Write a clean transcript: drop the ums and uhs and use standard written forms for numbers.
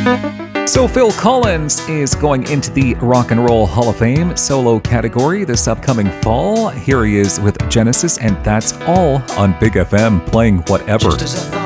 So Phil Collins is going into the Rock and Roll Hall of Fame solo category this upcoming fall. Here he is with Genesis, and that's all on Big FM, playing whatever. Just as I thought